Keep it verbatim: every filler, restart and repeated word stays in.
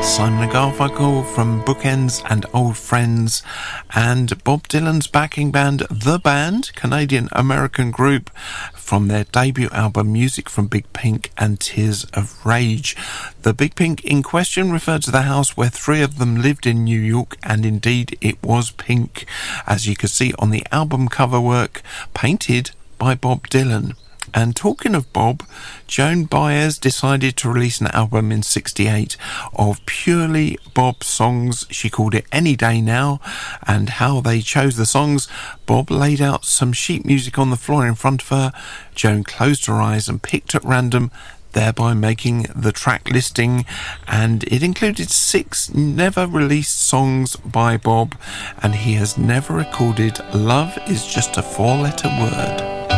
Simon and Garfunkel from Bookends and Old Friends, and Bob Dylan's backing band The Band, Canadian-American group, from their debut album Music from Big Pink and Tears of Rage. The Big Pink in question referred to the house where three of them lived in New York, and indeed it was pink, as you can see on the album cover work, painted by Bob Dylan. And talking of Bob, Joan Baez decided to release an album in sixty-eight of purely Bob songs. She called it Any Day Now, and how they chose the songs, Bob laid out some sheet music on the floor in front of her. Joan closed her eyes and picked at random, thereby making the track listing, and it included six never released songs by Bob, and he has never recorded Love Is Just a Four-Letter Word.